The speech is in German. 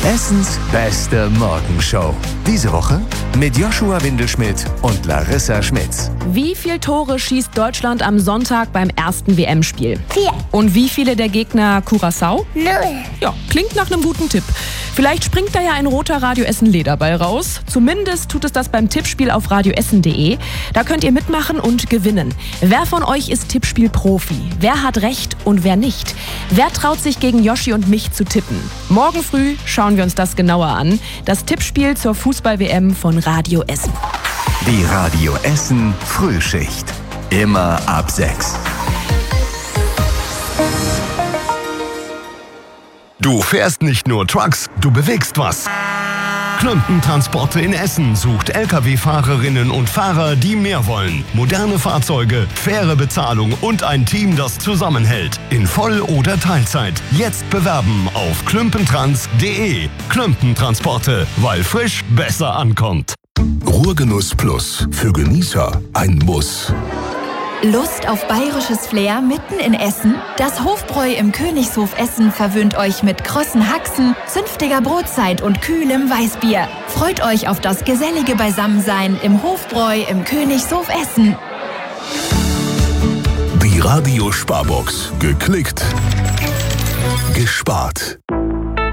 Essens beste Morgenshow. Diese Woche mit Joshua Windelschmidt und Larissa Schmitz. Wie viele Tore schießt Deutschland am Sonntag beim ersten WM-Spiel? 4. Und wie viele der Gegner Curaçao? 0. Ja, klingt nach einem guten Tipp. Vielleicht springt da ja ein roter Radio Essen Lederball raus. Zumindest tut es das beim Tippspiel auf radioessen.de. Da könnt ihr mitmachen und gewinnen. Wer von euch ist Tippspiel-Profi? Wer hat recht und wer nicht? Wer traut sich gegen Joshi und mich zu tippen? Morgen früh schauen wir uns das genauer an. Das Tippspiel zur Fußball-WM von Radio Essen. Die Radio Essen Frühschicht. Immer ab 6. Du fährst nicht nur Trucks, du bewegst was. Klümpentransporte in Essen sucht Lkw-Fahrerinnen und Fahrer, die mehr wollen. Moderne Fahrzeuge, faire Bezahlung und ein Team, das zusammenhält. In Voll- oder Teilzeit. Jetzt bewerben auf klümpentrans.de. Klümpentransporte, weil frisch besser ankommt. Ruhrgenuss Plus. Für Genießer ein Muss. Lust auf bayerisches Flair mitten in Essen? Das Hofbräu im Königshof Essen verwöhnt euch mit krossen Haxen, zünftiger Brotzeit und kühlem Weißbier. Freut euch auf das gesellige Beisammensein im Hofbräu im Königshof Essen. Die Radio Sparbox. Geklickt. Gespart.